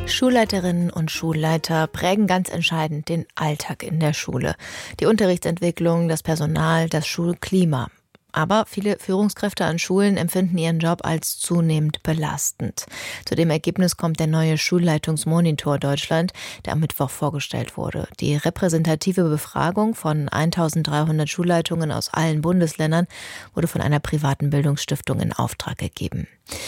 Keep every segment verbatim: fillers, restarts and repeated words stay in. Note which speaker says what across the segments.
Speaker 1: Schulleiterinnen und Schulleiter prägen ganz entscheidend den Alltag in der Schule. Die Unterrichtsentwicklung, das Personal, das Schulklima. Aber viele Führungskräfte an Schulen empfinden ihren Job als zunehmend belastend. Zu dem Ergebnis kommt der neue Schulleitungsmonitor Deutschland, der am Mittwoch vorgestellt wurde. Die repräsentative Befragung von eintausenddreihundert Schulleitungen aus allen Bundesländern wurde von einer privaten Bildungsstiftung in Auftrag gegeben.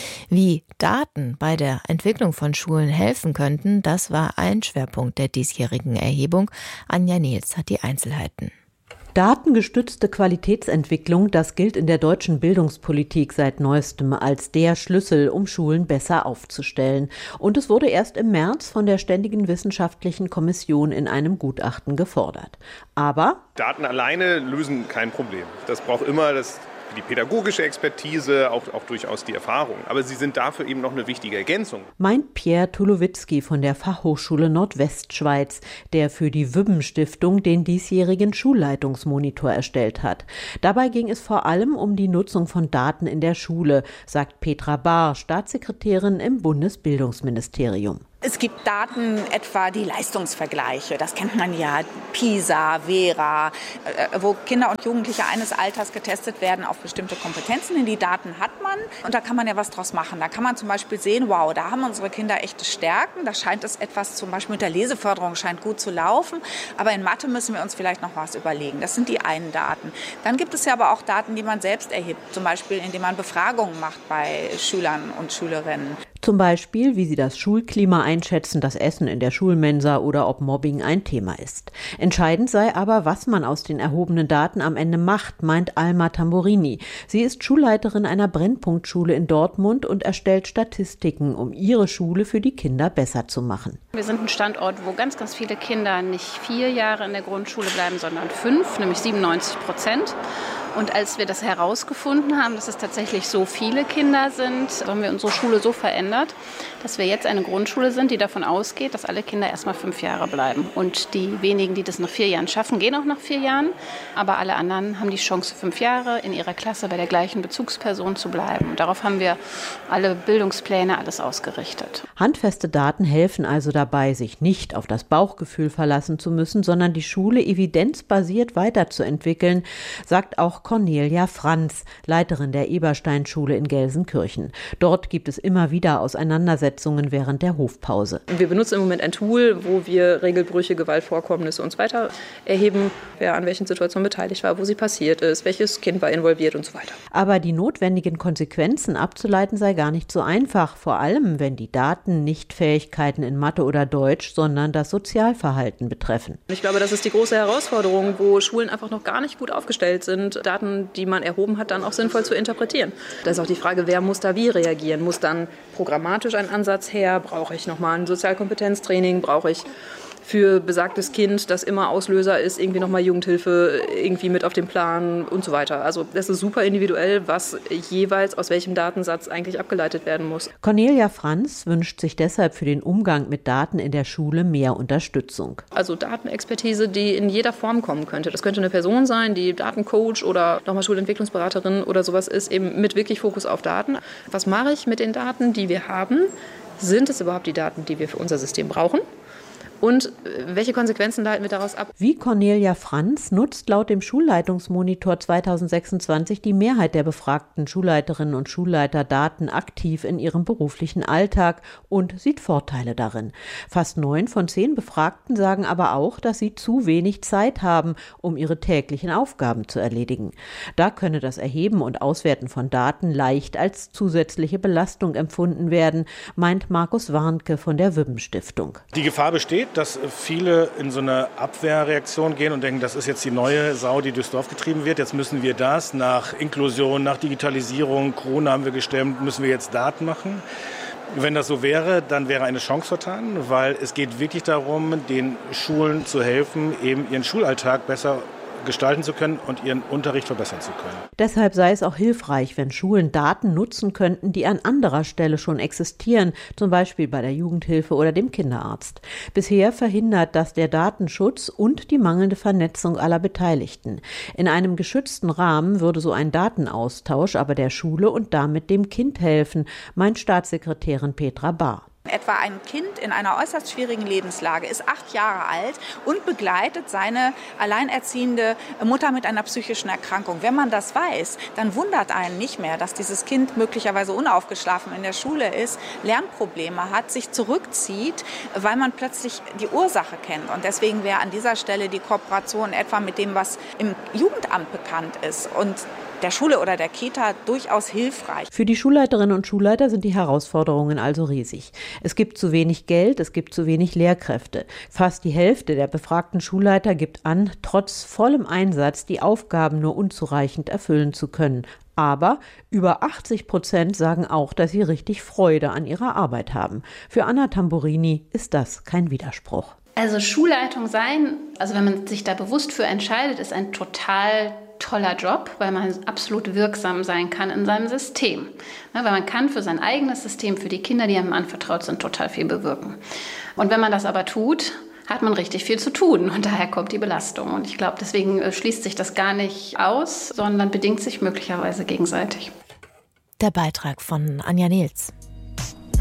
Speaker 1: Wie Daten bei der Entwicklung von Schulen helfen könnten, das war ein Schwerpunkt der diesjährigen Erhebung. Anja Nils hat die Einzelheiten.
Speaker 2: Datengestützte Qualitätsentwicklung, das gilt in der deutschen Bildungspolitik seit neuestem als der Schlüssel, um Schulen besser aufzustellen. Und es wurde erst im März von der Ständigen Wissenschaftlichen Kommission in einem Gutachten gefordert. Aber
Speaker 3: Daten alleine lösen kein Problem. Das braucht immer das die pädagogische Expertise, auch, auch durchaus die Erfahrung. Aber sie sind dafür eben noch eine wichtige Ergänzung.
Speaker 2: Meint Pierre Tulowitzki von der Fachhochschule Nordwestschweiz, der für die W I B M-Stiftung den diesjährigen Schulleitungsmonitor erstellt hat. Dabei ging es vor allem um die Nutzung von Daten in der Schule, sagt Petra Bahr, Staatssekretärin im Bundesbildungsministerium.
Speaker 4: Es gibt Daten, etwa die Leistungsvergleiche, das kennt man ja, PISA, Vera, wo Kinder und Jugendliche eines Alters getestet werden auf bestimmte Kompetenzen. In die Daten hat man und da kann man ja was draus machen. Da kann man zum Beispiel sehen, wow, da haben unsere Kinder echte Stärken, da scheint es etwas, zum Beispiel mit der Leseförderung scheint gut zu laufen, aber in Mathe müssen wir uns vielleicht noch was überlegen. Das sind die einen Daten. Dann gibt es ja aber auch Daten, die man selbst erhebt, zum Beispiel indem man Befragungen macht bei Schülern und Schülerinnen.
Speaker 2: Zum Beispiel, wie sie das Schulklima einschätzen, das Essen in der Schulmensa oder ob Mobbing ein Thema ist. Entscheidend sei aber, was man aus den erhobenen Daten am Ende macht, meint Alma Tamburini. Sie ist Schulleiterin einer Brennpunktschule in Dortmund und erstellt Statistiken, um ihre Schule für die Kinder besser zu machen.
Speaker 5: Wir sind ein Standort, wo ganz, ganz viele Kinder nicht vier Jahre in der Grundschule bleiben, sondern fünf, nämlich siebenundneunzig Prozent. Und als wir das herausgefunden haben, dass es tatsächlich so viele Kinder sind, haben wir unsere Schule so verändert, dass wir jetzt eine Grundschule sind, die davon ausgeht, dass alle Kinder erstmal fünf Jahre bleiben. Und die wenigen, die das nach vier Jahren schaffen, gehen auch nach vier Jahren. Aber alle anderen haben die Chance, fünf Jahre in ihrer Klasse bei der gleichen Bezugsperson zu bleiben. Und darauf haben wir alle Bildungspläne, alles ausgerichtet.
Speaker 2: Handfeste Daten helfen also dabei, sich nicht auf das Bauchgefühl verlassen zu müssen, sondern die Schule evidenzbasiert weiterzuentwickeln, sagt auch Cornelia Franz, Leiterin der Eberstein-Schule in Gelsenkirchen. Dort gibt es immer wieder Auseinandersetzungen während der Hofpause.
Speaker 6: Wir benutzen im Moment ein Tool, wo wir Regelbrüche, Gewaltvorkommnisse und so weiter erheben, wer an welchen Situationen beteiligt war, wo sie passiert ist, welches Kind war involviert und so weiter.
Speaker 2: Aber die notwendigen Konsequenzen abzuleiten sei gar nicht so einfach, vor allem wenn die Daten nicht Fähigkeiten in Mathe oder Deutsch, sondern das Sozialverhalten betreffen.
Speaker 6: Ich glaube, das ist die große Herausforderung, wo Schulen einfach noch gar nicht gut aufgestellt sind, Daten, die man erhoben hat, dann auch sinnvoll zu interpretieren. Da ist auch die Frage, wer muss da wie reagieren? Muss dann programmatisch ein Ansatz her? Brauche ich nochmal ein Sozialkompetenztraining? Brauche ich für besagtes Kind, das immer Auslöser ist, irgendwie nochmal Jugendhilfe irgendwie mit auf den Plan und so weiter. Also das ist super individuell, was jeweils aus welchem Datensatz eigentlich abgeleitet werden muss.
Speaker 2: Cornelia Franz wünscht sich deshalb für den Umgang mit Daten in der Schule mehr Unterstützung.
Speaker 6: Also Datenexpertise, die in jeder Form kommen könnte. Das könnte eine Person sein, die Datencoach oder nochmal Schulentwicklungsberaterin oder sowas ist, eben mit wirklich Fokus auf Daten. Was mache ich mit den Daten, die wir haben? Sind es überhaupt die Daten, die wir für unser System brauchen? Und welche Konsequenzen leiten wir daraus ab?
Speaker 2: Wie Cornelia Franz nutzt laut dem Schulleitungsmonitor zweitausendsechsundzwanzig die Mehrheit der befragten Schulleiterinnen und Schulleiter Daten aktiv in ihrem beruflichen Alltag und sieht Vorteile darin. Fast neun von zehn Befragten sagen aber auch, dass sie zu wenig Zeit haben, um ihre täglichen Aufgaben zu erledigen. Da könne das Erheben und Auswerten von Daten leicht als zusätzliche Belastung empfunden werden, meint Markus Warnke von der W I B M-Stiftung.
Speaker 7: Die Gefahr besteht, dass viele in so eine Abwehrreaktion gehen und denken, das ist jetzt die neue Sau, die durchs Dorf getrieben wird. Jetzt müssen wir das nach Inklusion, nach Digitalisierung, Corona haben wir gestemmt, müssen wir jetzt Daten machen. Wenn das so wäre, dann wäre eine Chance vertan, weil es geht wirklich darum, den Schulen zu helfen, eben ihren Schulalltag besser gestalten zu können und ihren Unterricht verbessern zu können.
Speaker 2: Deshalb sei es auch hilfreich, wenn Schulen Daten nutzen könnten, die an anderer Stelle schon existieren, zum Beispiel bei der Jugendhilfe oder dem Kinderarzt. Bisher verhindert das der Datenschutz und die mangelnde Vernetzung aller Beteiligten. In einem geschützten Rahmen würde so ein Datenaustausch aber der Schule und damit dem Kind helfen, meint Staatssekretärin Petra Bahr.
Speaker 4: etwa ein Kind in einer äußerst schwierigen Lebenslage, ist acht Jahre alt und begleitet seine alleinerziehende Mutter mit einer psychischen Erkrankung. Wenn man das weiß, dann wundert einen nicht mehr, dass dieses Kind möglicherweise unaufgeschlafen in der Schule ist, Lernprobleme hat, sich zurückzieht, weil man plötzlich die Ursache kennt. Und deswegen wäre an dieser Stelle die Kooperation etwa mit dem, was im Jugendamt bekannt ist und der Schule oder der Kita durchaus hilfreich.
Speaker 2: Für die Schulleiterinnen und Schulleiter sind die Herausforderungen also riesig. Es gibt zu wenig Geld, es gibt zu wenig Lehrkräfte. Fast die Hälfte der befragten Schulleiter gibt an, trotz vollem Einsatz die Aufgaben nur unzureichend erfüllen zu können. Aber über achtzig Prozent sagen auch, dass sie richtig Freude an ihrer Arbeit haben. Für Anna Tamburini ist das kein Widerspruch.
Speaker 5: Also Schulleitung sein, also wenn man sich da bewusst für entscheidet, ist ein total toller Job, weil man absolut wirksam sein kann in seinem System. Ja, weil man kann für sein eigenes System, für die Kinder, die einem anvertraut sind, total viel bewirken. Und wenn man das aber tut, hat man richtig viel zu tun und daher kommt die Belastung. Und ich glaube, deswegen schließt sich das gar nicht aus, sondern bedingt sich möglicherweise gegenseitig.
Speaker 1: Der Beitrag von Anja Nehls.